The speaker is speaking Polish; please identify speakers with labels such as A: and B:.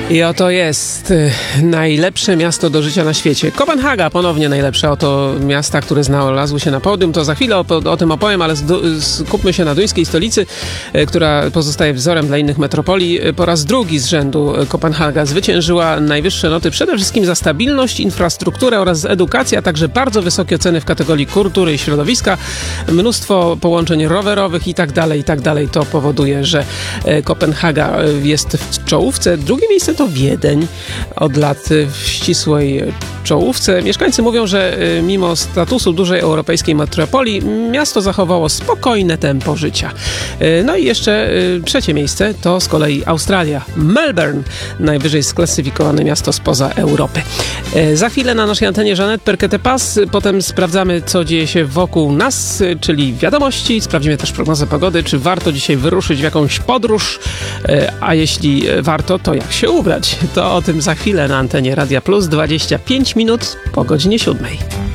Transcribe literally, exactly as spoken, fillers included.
A: I oto jest y, najlepsze miasto do życia na świecie. Kopenhaga, ponownie najlepsze. Oto miasta, które znalazły się na podium. To za chwilę o, o tym opowiem, ale skupmy się na duńskiej stolicy, y, która pozostaje wzorem dla innych metropolii. Y, po raz drugi z rzędu Kopenhaga zwyciężyła najwyższe noty przede wszystkim za stabilność, infrastrukturę oraz edukację, a także bardzo wysokie oceny w kategorii kultury i środowiska. Mnóstwo połączeń rowerowych i tak dalej, i tak dalej. To powoduje, że y, Kopenhaga jest w czołówce. Drugie miejsce to Wiedeń, od lat w ścisłej czołówce. Mieszkańcy mówią, że mimo statusu dużej europejskiej metropolii miasto zachowało spokojne tempo życia. No i jeszcze trzecie miejsce to z kolei Australia. Melbourne, najwyżej sklasyfikowane miasto spoza Europy. Za chwilę na naszej antenie Jeanette Perquet-Pas, potem sprawdzamy, co dzieje się wokół nas, czyli wiadomości, sprawdzimy też prognozę pogody, czy warto dzisiaj wyruszyć w jakąś podróż, a jeśli warto, to jak się ubrać. To o tym za chwilę na antenie Radia Plus, dwadzieścia pięć minut po godzinie siódmej.